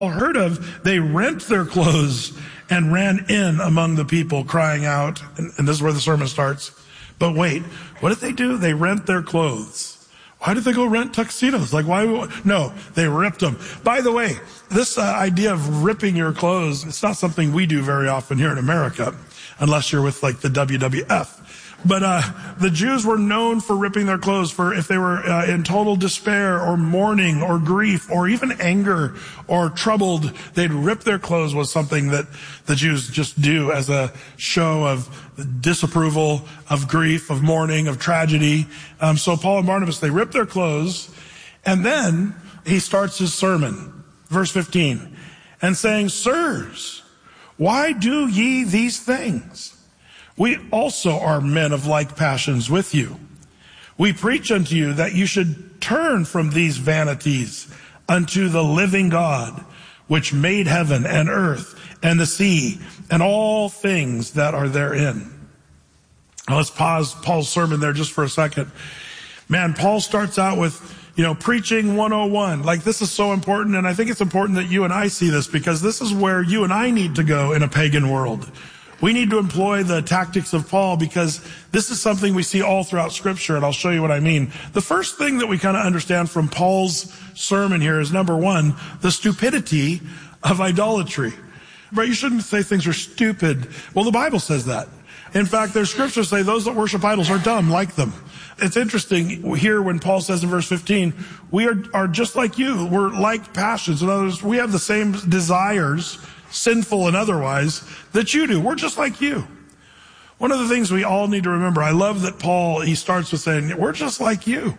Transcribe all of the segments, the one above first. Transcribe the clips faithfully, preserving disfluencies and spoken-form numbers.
heard of, they rent their clothes and ran in among the people crying out. And, and this is where the sermon starts. But wait, what did they do? They rent their clothes. Why did they go rent tuxedos? Like why? No, they ripped them. By the way, this uh, idea of ripping your clothes, it's not something we do very often here in America, unless you're with like the W W F. But uh the Jews were known for ripping their clothes for if they were uh, in total despair or mourning or grief or even anger or troubled, they'd rip their clothes was something that the Jews just do as a show of disapproval, of grief, of mourning, of tragedy. Um, so Paul and Barnabas, they rip their clothes, and then he starts his sermon, verse fifteen, and saying, "Sirs, why do ye these things? We also are men of like passions with you. We preach unto you that you should turn from these vanities unto the living God, which made heaven and earth and the sea and all things that are therein." Now let's pause Paul's sermon there just for a second. Man, Paul starts out with, you know, preaching one oh one. Like, this is so important, and I think it's important that you and I see this, because this is where you and I need to go in a pagan world. We need to employ the tactics of Paul, because this is something we see all throughout Scripture, and I'll show you what I mean. The first thing that we kind of understand from Paul's sermon here is, number one, the stupidity of idolatry. Right? You shouldn't say things are stupid. Well, the Bible says that. In fact, there's scriptures say those that worship idols are dumb like them. It's interesting here when Paul says in verse fifteen, we are, are just like you. We're like passions. In other words, we have the same desires, sinful and otherwise, that you do. We're just like you. One of the things we all need to remember, I love that Paul, he starts with saying, we're just like you.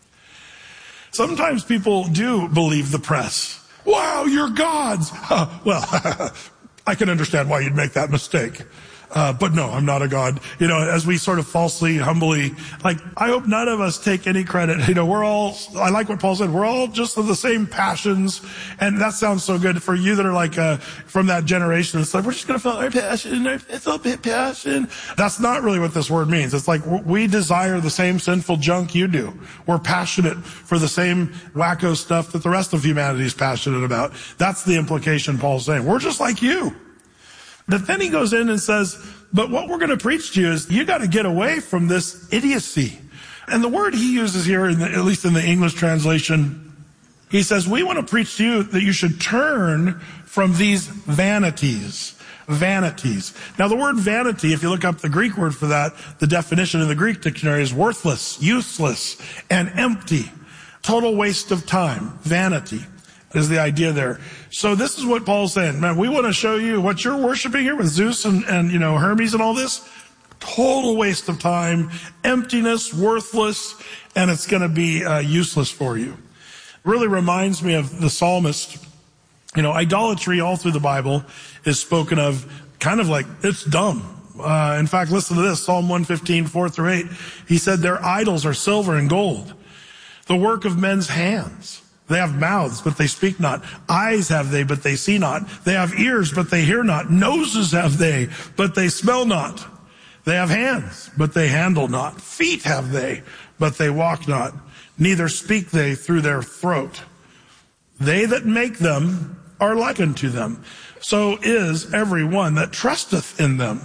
Sometimes people do believe the press. Wow, you're gods. Uh, well, I can understand why you'd make that mistake. Uh, but no, I'm not a god. You know, as we sort of falsely, humbly, like, I hope none of us take any credit. You know, we're all, I like what Paul said, we're all just of the same passions. And that sounds so good for you that are like, uh, from that generation. It's like, we're just going to feel our passion. It's a bit passion. That's not really what this word means. It's like, we desire the same sinful junk you do. We're passionate for the same wacko stuff that the rest of humanity is passionate about. That's the implication Paul's saying. We're just like you. But then he goes in and says, but what we're going to preach to you is you got to get away from this idiocy. And the word he uses here, in the, at least in the English translation, he says, we want to preach to you that you should turn from these vanities. Vanities. Now the word vanity, if you look up the Greek word for that, the definition in the Greek dictionary is worthless, useless, and empty. Total waste of time. Vanity is the idea there. So this is what Paul's saying. Man, we want to show you what you're worshiping here with Zeus and, and you know, Hermes and all this. Total waste of time, emptiness, worthless, and it's going to be uh, useless for you. It really reminds me of the psalmist. You know, idolatry all through the Bible is spoken of kind of like it's dumb. Uh, in fact, listen to this, Psalm one fifteen, four through eight. He said, their idols are silver and gold, the work of men's hands. They have mouths, but they speak not. Eyes have they, but they see not. They have ears, but they hear not. Noses have they, but they smell not. They have hands, but they handle not. Feet have they, but they walk not. Neither speak they through their throat. They that make them are like unto them. So is every one that trusteth in them.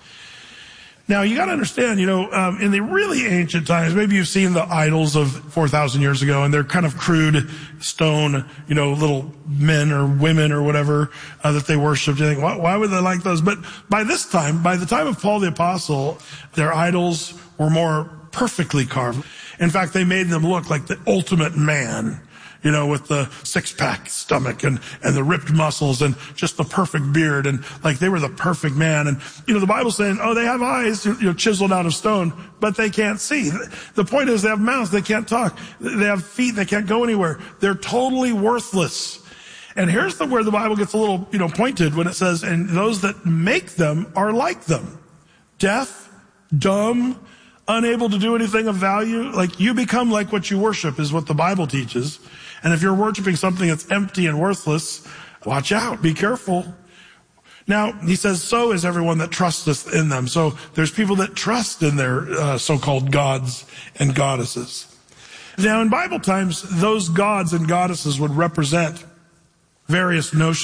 Now, you got to understand, you know, um, in the really ancient times, maybe you've seen the idols of four thousand years ago, and they're kind of crude stone, you know, little men or women or whatever uh, that they worshipped. You think, why, why would they like those? But by this time, by the time of Paul the Apostle, their idols were more perfectly carved. In fact, they made them look like the ultimate man. You know, with the six-pack stomach and, and the ripped muscles and just the perfect beard, and like they were the perfect man. And, you know, the Bible's saying, oh, they have eyes, you know, chiseled out of stone, but they can't see. The point is they have mouths, they can't talk. They have feet, they can't go anywhere. They're totally worthless. And here's the, where the Bible gets a little, you know, pointed when it says, and those that make them are like them. Deaf, dumb, unable to do anything of value. Like, you become like what you worship is what the Bible teaches. And if you're worshiping something that's empty and worthless, watch out, be careful. Now, he says, so is everyone that trusteth in them. So there's people that trust in their uh, so-called gods and goddesses. Now, in Bible times, those gods and goddesses would represent various notions